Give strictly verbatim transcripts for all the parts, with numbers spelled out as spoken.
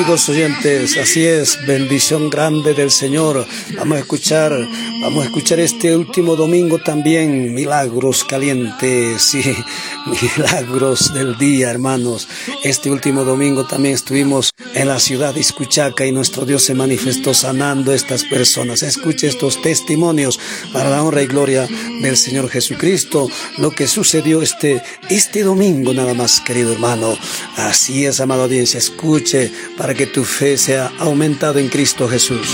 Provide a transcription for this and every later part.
amigos oyentes, así es, bendición grande del Señor. Vamos a escuchar, vamos a escuchar este último domingo también, milagros calientes, sí, milagros del día, hermanos. Este último domingo también estuvimos en la ciudad de Iscuchaca y nuestro Dios se manifestó sanando a estas personas. Escuche estos testimonios para la honra y gloria del Señor Jesucristo, lo que sucedió este, este domingo nada más, querido hermano. Así es, amada audiencia, escuche para que tu fe sea aumentada en Cristo Jesús.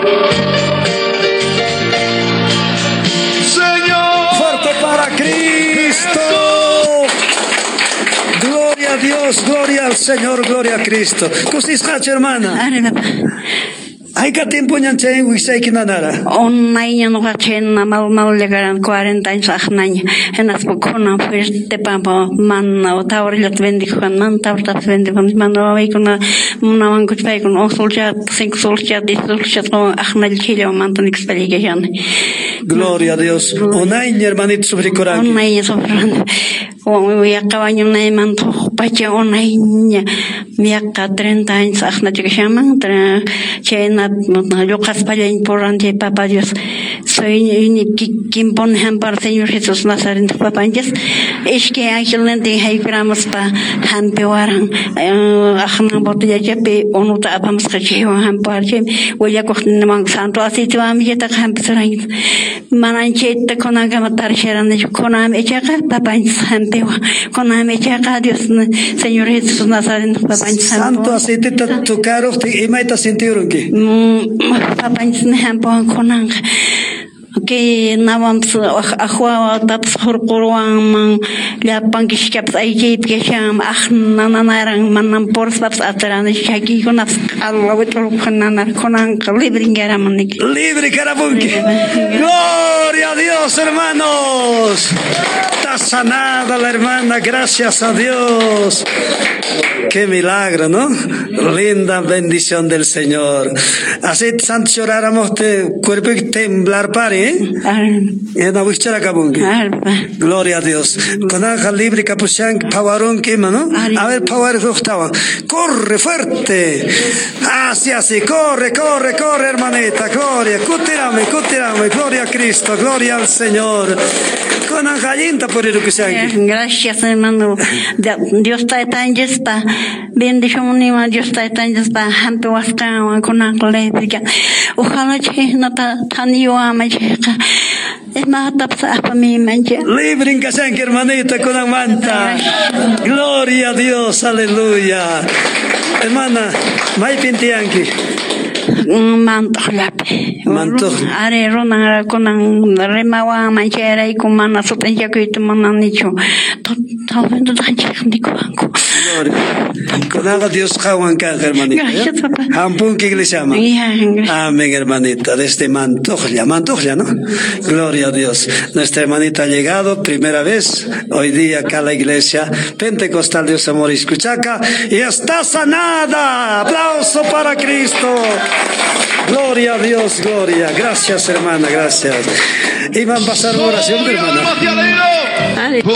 Señor, fuerte para Cristo. Gloria a Dios, gloria al Señor, gloria a Cristo. ¿Cómo estás, hermana? Hay que tiempo ya en Wisei que nada. Un año no cachen na mal mal llegaron cuarenta años año en las pocona fuerte papa man o taur le bendijo man taur tas bendijo man no hay con una man que fue con un soldier cinco soldier de soldier con ahnal chile man tan experiencia. Gloria a Dios. Un año hermanito sobre coraje. Un año sobre o ya cabaño na man to pache un año me acá treinta años ahnal que llaman tra chena yo caspalla importante papá Dios soy ni quien pone para Señor Jesús Nazareno papá Dios es que angelmente hay gramos pa hampewaran ahna botella jepe onu ta apamos que lleva hamparche voy a coger man santo así te va a mi ta hampesran mananche te conaga matar sheran de conam echaca papá hampewa conam echaca Dios Señor Jesús Nazareno papá santo así te tocaron te imaita sintieron que papá hampo conang que nawams ahwa taps horqurwan la pankishkaps ayjip que sham ahnanaran manam porsaps atran shaki konas alawetro khananar konan libre garamanik libre carabunque. Gloria a Dios, hermanos. Está sanada la hermana, gracias a Dios. Qué milagro, ¿no? Linda bendición del Señor. Así santo lloráramos te cuerpo y temblar pare, ¿eh? En la buchara cabungi. Gloria a Dios. Con ángel libre capuchán pavarón quema, ¿no? A ver, pavar estaba. Corre fuerte. Así, así, corre, corre, corre, hermanita. Gloria, cutirame, cutirame. Gloria a Cristo, gloria al Señor. Con angelinta por el que sea. Gracias, hermano. Dios está tan yesta. Bendición ni más Dios está tan yesta. Hanto hasta con ángel libre. Ojalá que no tan yo ama chica. Es más tapsa para mí mancha. Libre en casa, hermanita, con la manta. Gloria a Dios, aleluya. Hermana, mai pintianki. Manto lape. Manto. Are rona con remawa manchera y con mana sotenja que tu mana nicho. Todo todo tan chico banco. Con haga Dios jawanka, hermanita. Hampun que le llama. Amén, hermanita. De este mantojla, mantojla, ¿no? Gloria a Dios. Nuestra hermanita ha llegado primera vez hoy día acá a la iglesia Pentecostal Dios Amor Iscuchaca y está sanada. Aplauso para Cristo. Gloria a Dios, gloria. Gracias, hermana, gracias. Y van a pasar oración, hermana.